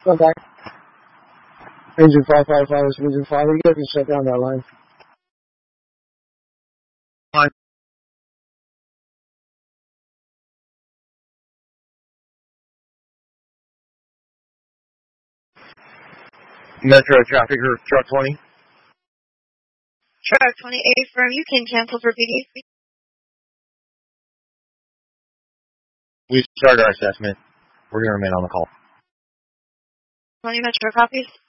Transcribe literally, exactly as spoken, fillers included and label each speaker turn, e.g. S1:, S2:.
S1: Contact. Engine five five five is Engine five. You guys can shut down that line.
S2: Line. Metro traffic or truck twenty.
S3: Truck twenty-eight firm, you can cancel for P D.
S2: We started our assessment. We're going to remain on the call.
S3: twenty Metro copies.